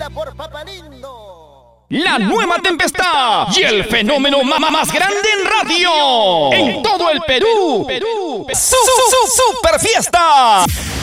Vida por Papalindo. La nueva tempestad y el fenómeno más grande en radio. En todo el Perú. Super Fiesta.